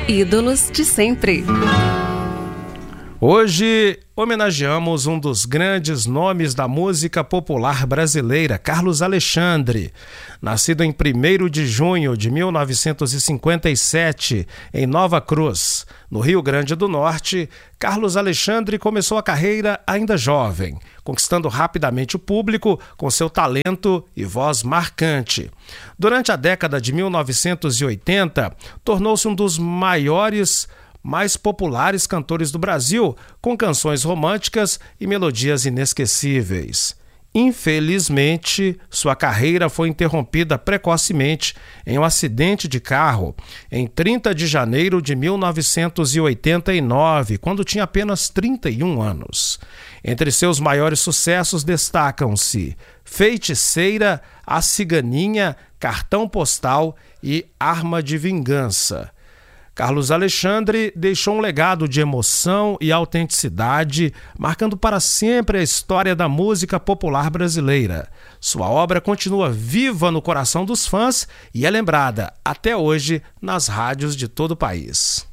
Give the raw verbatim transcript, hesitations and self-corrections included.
Ídolos de sempre. Hoje homenageamos um dos grandes nomes da música popular brasileira, Carlos Alexandre. Nascido em primeiro de junho de mil novecentos e cinquenta e sete, em Nova Cruz, no Rio Grande do Norte, Carlos Alexandre começou a carreira ainda jovem, conquistando rapidamente o público com seu talento e voz marcante. Durante a década de mil novecentos e oitenta, tornou-se um dos maiores mais populares cantores do Brasil, com canções românticas e melodias inesquecíveis. Infelizmente, sua carreira foi interrompida precocemente em um acidente de carro em trinta de janeiro de mil novecentos e oitenta e nove, quando tinha apenas trinta e um anos. Entre seus maiores sucessos destacam-se Feiticeira, A Ciganinha, Cartão Postal e Arma de Vingança. Carlos Alexandre deixou um legado de emoção e autenticidade, marcando para sempre a história da música popular brasileira. Sua obra continua viva no coração dos fãs e é lembrada até hoje nas rádios de todo o país.